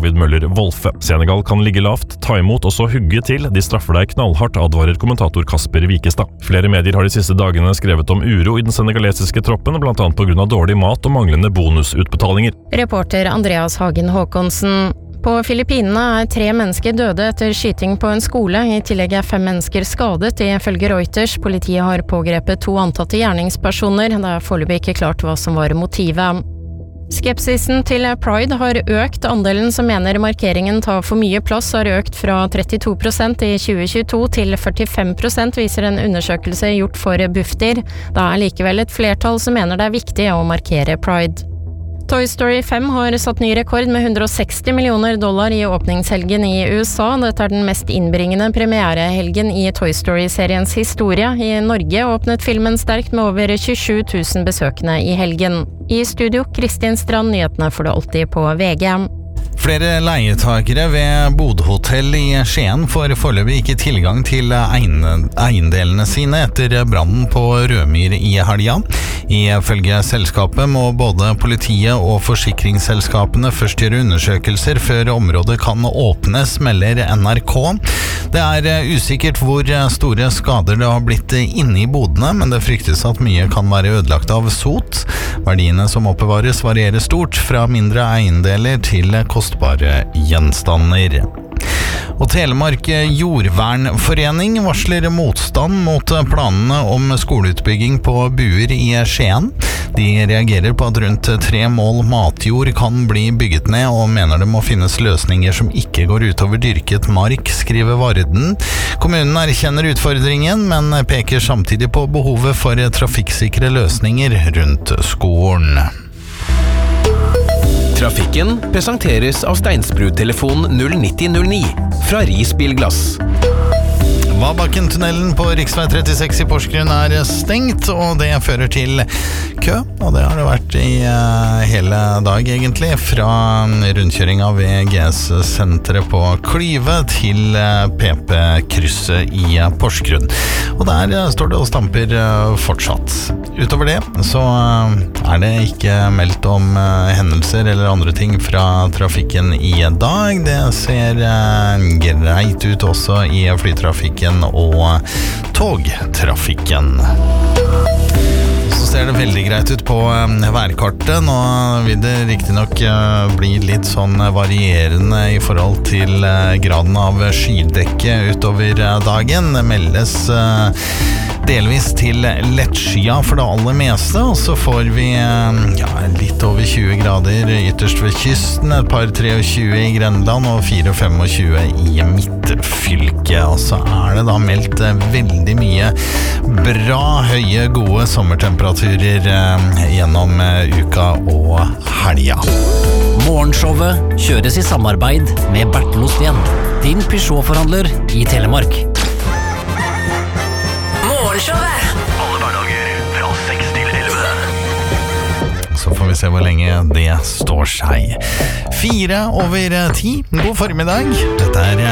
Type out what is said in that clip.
David Møller Wolfe. Senegal kan ligge lavt, ta imot og så hugge til. De straffer deg knallhardt, advarer kommentator Kasper Wikestad. Flere medier har de siste dagene skrevet om uro i den senegalesiske troppen, blant annet på grunn av dårlig mat og manglende bonusutbetalinger. Reporter Andreas Hagen Håkonsen. På Filippinene 3 mennesker døde etter skyting på en skole. I tillegg 5 mennesker skadet, ifølge Reuters. Politiet har pågrepet 2 antatte gjerningspersoner. Det foreløpig ikke klart hva som var motivet. Skepsisen til Pride har økt. Andelen som mener markeringen tar for mye plass har økt fra 32% i 2022 til 45%, viser en undersøkelse gjort for Bufdir. Det likevel et flertall som mener det viktig å markere Pride. Toy Story 5 har satt ny rekord med $160 millioner i åpningshelgen i USA. Dette den mest innbringende premierehelgen i Toy Story-seriens historie. I Norge åpnet filmen sterkt med over 27 000 besøkende i helgen. I studio, Kristin Strand, nyhetene får du alltid på VG. Flere leietakere ved Bodhotell i Skien får foreløpig ikke tilgang til eiendelene sine etter brannen på Rødmyr i helga. Ifølge selskapet må både politiet og forsikringsselskapene først gjøre undersøkelser før området kan åpnes, melder NRK. Det usikkert hvor store skader det har blitt inne i bodene, men det fryktes at mye kan være ødelagt av sot. Verdiene som oppbevares varierer stort, fra mindre eiendeler til kostbare gjenstander. Og Telemark Jordvernforening varsler motstand mot planene om skoleutbygging på Buer i Skien. De reagerer på at rundt 3 mål matjord kan bli bygget ned, og mener det må finnes løsninger som ikke går utover dyrket mark, skriver Varden. Kommunen erkjenner utfordringen, men peker samtidig på behovet for trafikksikre løsninger rundt skolen. Trafikken presenteres av Steinsbru-telefon 09009 fra Risbilglass. Vabakken-tunnelen på Riksvei 36 i Porsgrunn stengt, og det fører til kø, og det har det vært i hele dag egentlig, fra rundkjøringa ved GS-senteret på Klyve til PP-krysset i Porsgrunn. Og der står det og stamper fortsatt. Utover det så det ikke meldt om hendelser eller andre ting fra trafikken i dag. Det ser greit ut også i flytrafikken og togtrafikken. Så ser det veldig greit ut på værkartet. Nå vil det riktig nok bli litt sånn varierende i forhold til graden av skydekke utover dagen. Det meldes delvis til lettskia for det aller meste, og så får vi litt over 20 grader ytterst ved kysten, et par 23 i Grenland og 24-25 i midtfylket. Og så det da meldt veldig mye bra, høye, gode sommertemperaturer gjennom uka og helga. Morgenshowet kjøres i samarbeid med Bertel Osten, din Peugeot-forhandler i Telemark. Alle hverdager fra 6 til 11. Så får vi se hvor lenge det står seg. 9:04. God formiddag. Dette